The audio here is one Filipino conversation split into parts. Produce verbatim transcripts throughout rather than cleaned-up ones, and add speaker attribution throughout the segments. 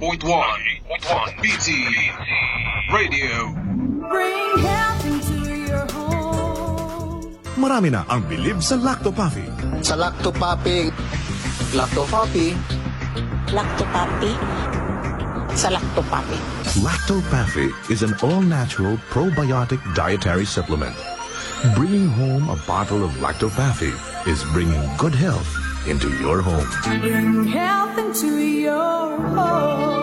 Speaker 1: point one B T Radio.
Speaker 2: Bring health into your home.
Speaker 3: Marami na ang bilib sa Lactopapi.
Speaker 4: Sa Lactopapi, Lactopapi,
Speaker 5: Lactopapi, sa Lactopapi.
Speaker 3: Lactopapi is an all-natural probiotic dietary supplement. Bringing home a bottle of Lactopapi is bringing good health into your home.
Speaker 2: Bring health into your home.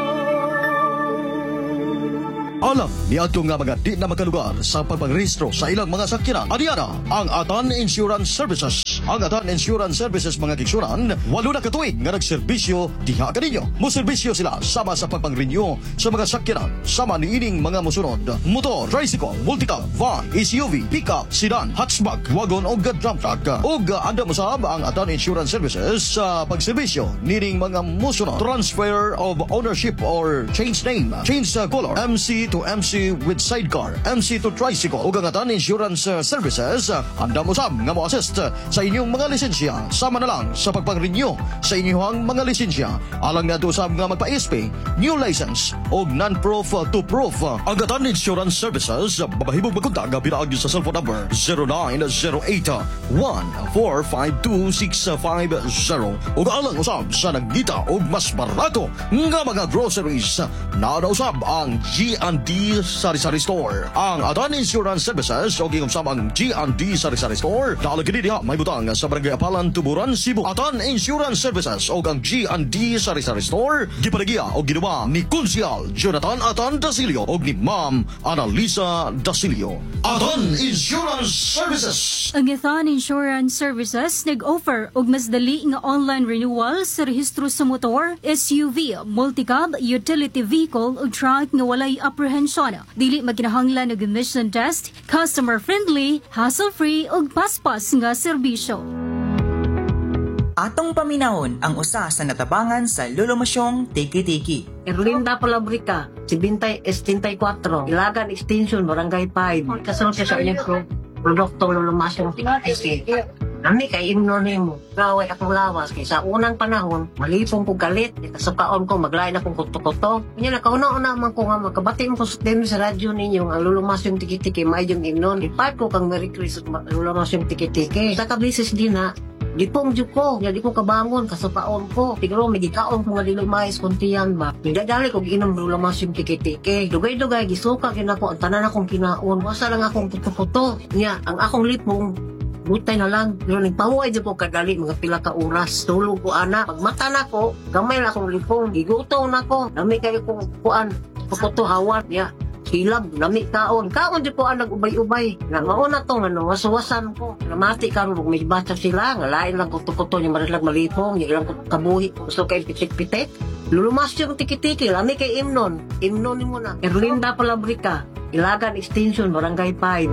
Speaker 6: Alam ni ato nga mga di na makalugar sa pagpangrehistro sa ilang mga sakyanan. Adiana ang Atan Insurance Services. Ang Atan Insurance Services mga kiksuran, walo na katuig nga nagserbisyo diha kaninyo. Moserbisyo sila sama sa pagpangrenew sa mga sakyanan sama ni ining mga musunod: motor, tricycle, multicab, van, S U V, pickup, sedan, hatchback, wagon o dump truck. Og anda mosab ang Atan Insurance Services sa pagserbisyo nining mga musunod: transfer of ownership or change name, change color, M C to M C with sidecar, M C to tricycle. Ug ang Atan Insurance Services anda mosab nga mo-assist sa inyong mga lisensya sama na lang sa pagpang-renew sa inyong mga lisensya. Alang na usab nga magpa-S P, new license o non-proof to proof. Ang Atan Insurance Services babahibog magkontak pinaagi sa cellphone number zero nine zero eight one four five two six five zero. Ug alang usab sa nagdita og mas barato nga mga groceries na usab ang G and D Sari-Sari Store. Ang Atan Insurance Services o gingumsam ang G and D Sari-Sari Store dalagin diha may butang sa Barangay Apalan, Tuburan, Cebu. Atan Insurance Services o ang G and D Sari-Sari Store gipanagiya o ginawa ni Konsyal Jonathan Atan Dasilio o ni Ma'am Annalisa Dasilio. Atan Insurance Services.
Speaker 7: Ang Atan Insurance Services nag-offer og mas dali nga online renewal sa rehistro sa motor, S U V, multicab, utility vehicle ug truck nga walay apprehension. Dili magkinahanglan og emission test, customer friendly, hassle-free ug paspas nga serbisyo.
Speaker 8: Atong paminahon ang usa sa natabangan sa lulumasyong tiki-tiki.
Speaker 9: Erlinda Palabrica, Sibintay seventy-four, Ilagan Extension, Barangay five. Kasunod siya sa inyong pro produkto lulumasyong tiki-tiki. Nami kay imnonim mo. Gaway akong lawas kay sa unang panahon, malipong ko galit, ikasukaon ko, maglain akong kuto-kuto. Kanya nakauna-una man ko nga magkabati mo ko sa sa radyo ninyo, ang lulumasyong tiki-tiki, may yung imnon. Ipat ko kang Merry Christmas, lulumasyong tiki-tiki. Sa kabisis din na, di pong dyo ko, di ko kabangon, kasukaon ko. Tigro, may gikaon ko nga dilumayas kuntiyan ba. Nagdadali ko ginom lulumasyong tiki-tiki. Dugay-dugay, gisuka kinako, ang tanan akong kinaon. Wasa lang akong kuto-kuto. Nya, ang akong lipong, butay na lang. Pero nagpahuay dyan po kadali, mga pila ka oras. Tulog ko, ana. Pag mata na ko, gamay na akong lipong. Giguto na ko. Nami kayo kong kuan. Kukuto hawan. Ya, hilab. Nami kaon. Kaon dyan po ang nag-ubay-ubay. Na mauna to, ano, wasawasan ko. Namati ka rin, may bata sila. Nga lain lang kuto-kuto niya marilag malipong. Yung ilang kabuhi. Gusto kayo pitik-pitik. Lulumas yung tiki-tiki. Lami kay Imnon. Imnon mo na. Erlinda Palabrica. Ilagan Extension, Barangay five.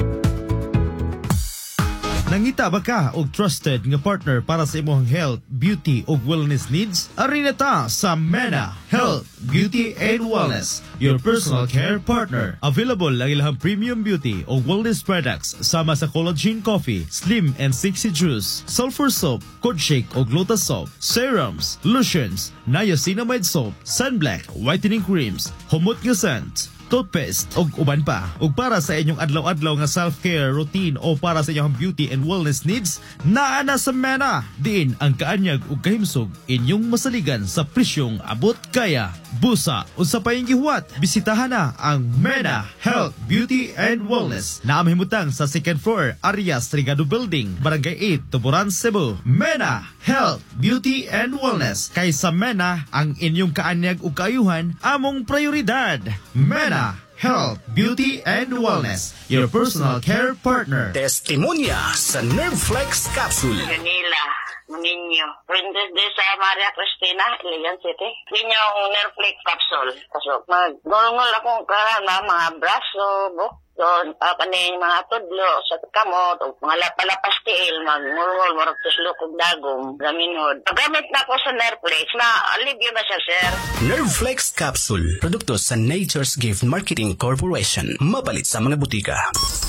Speaker 10: Nangita ba ka og trusted nga partner para sa imong health, beauty ug wellness needs? Ari na ta sa Mena Health, Beauty and Wellness, your personal care partner. Available ang ilang premium beauty ug wellness products sama sa collagen coffee, slim and sexy juice, sulfur soap, cod shake ug lotus soap, serums, lotions, niacinamide soap, sunblock, whitening creams, humot nga scent, toothpaste ug uban pa. Ug para sa inyong adlaw-adlaw nga self-care routine o para sa inyong beauty and wellness needs, naa na sa Mena. Diin ang kaanyag ug kahimsog inyong masaligan sa presyong abot kaya. Busa o sa payong gihuwat, bisitahan na ang Mena Health, Beauty and Wellness na amhimutang sa second floor, Arias Trigado Building, Barangay eight, Tuburan, Cebu. Mena Health, Beauty and Wellness. Kay sa Mena, ang inyong kaanyag ug kaayuhan among prioridad. Mena Health, Beauty and Wellness, your personal care partner.
Speaker 11: Testimonya sa Nerveflex Capsule.
Speaker 5: Ganila, Ninyo. Princess de sa Maria Cristina, Iligan City. Ninyo ang Nerveflex Capsule. Kaso, mag-gulngol akong karana, mga braso, buk, doon, papanin mga tudlo, sa kamot, mga lapalapas tiil, mag-ngulngol, marag tuslok ug dagong, gaminod. Pagamit na ko sa Nerveflex, na alibyo na siya, sir.
Speaker 11: Nerveflex Capsule, produkto sa Nature's Gift Marketing Corporation. Mapalit sa mga butika.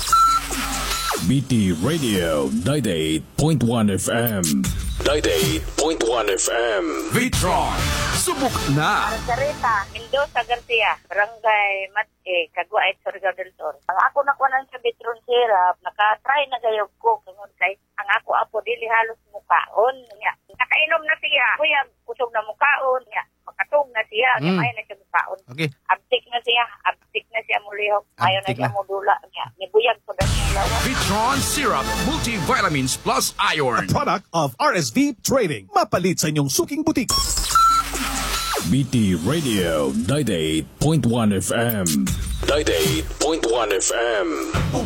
Speaker 12: B T Radio ninety-eight point one F M.
Speaker 11: ninety-eight point one F M.
Speaker 12: Vitron Subok na!
Speaker 5: Margarita, Mendoza Garcia, Barangay Mate, Caguait, Surigao del Sur. Ang ako nakuha sa bitron syrup, nakatry na gayog ko, kung kay ang ako apo dili halos mukaon. Nga. Nakainom na siya, kuya, kusog na mukaon. Nga. Makatog na siya, mm. May na siya mukaon.
Speaker 10: Okay.
Speaker 5: Abtik na siya, abtik na siya mulihok. Ayaw na siya mudula. Nga. Nibuyag ko na siya lawa.
Speaker 12: Vitron Syrup Multivitamins Plus Iron.
Speaker 13: A product of R S V Trading. Mapalit sa inyong suking butik.
Speaker 12: B T Radio ninety-eight point one F M. ninety-eight point one F M.